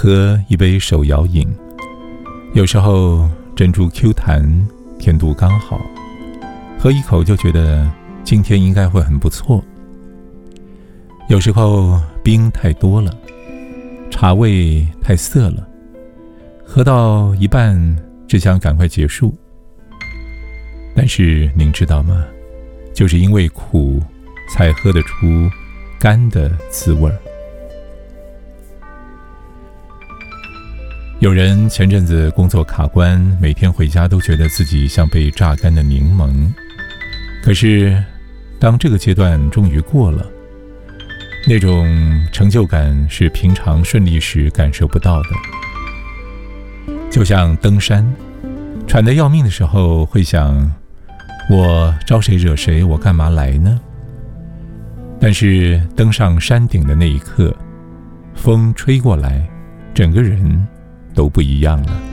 喝一杯手摇饮，有时候珍珠 Q 弹，甜度刚好，喝一口就觉得今天应该会很不错。有时候冰太多了，茶味太涩了，喝到一半只想赶快结束。但是您知道吗？就是因为苦，才喝得出甘的滋味儿。有人前阵子工作卡关，每天回家都觉得自己像被榨干的柠檬。可是，当这个阶段终于过了，那种成就感是平常顺利时感受不到的。就像登山，喘得要命的时候会想，我招谁惹谁，我干嘛来呢？但是登上山顶的那一刻，风吹过来，整个人都不一样了。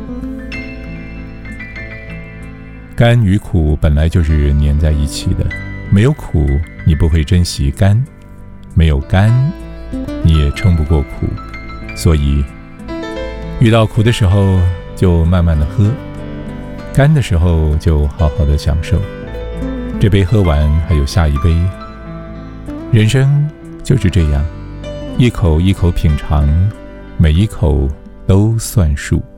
甘与苦本来就是粘在一起的，没有苦，你不会珍惜甘；没有甘，你也撑不过苦。所以，遇到苦的时候就慢慢的喝，甘的时候就好好的享受。这杯喝完还有下一杯。人生就是这样，一口一口品尝，每一口都算数。